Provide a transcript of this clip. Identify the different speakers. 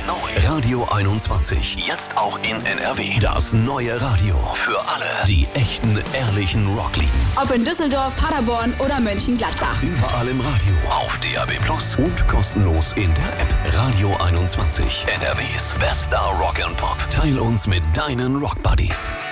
Speaker 1: Neu. Radio 21. Jetzt auch in NRW. Das neue Radio. Für alle, die echten, ehrlichen Rock lieben.
Speaker 2: Ob in Düsseldorf, Paderborn oder Mönchengladbach.
Speaker 1: Überall im Radio. Auf DAB+ und kostenlos in der App. Radio 21. NRWs bester Rock and Pop. Teil uns mit deinen Rock Buddies.